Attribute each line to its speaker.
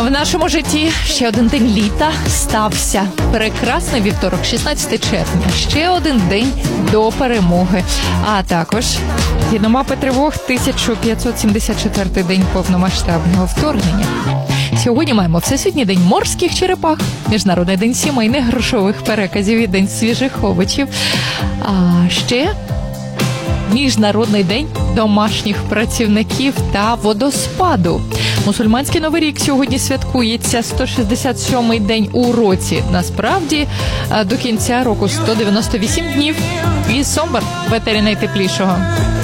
Speaker 1: В нашому житті ще один день літа стався. Прекрасний вівторок, 16 червня. Ще один день до перемоги. А також, згідно мапи тривог, 1574-й день повномасштабного вторгнення. Сьогодні маємо Всесвітній день морських черепах, Міжнародний день сімейних грошових переказів і День свіжих овочів. А ще Міжнародний день домашніх працівників та водоспаду. Мусульманський Новий рік сьогодні святкується 167-й день у році. Насправді, до кінця року 198 днів. І Сомбар в етері найтеплішого.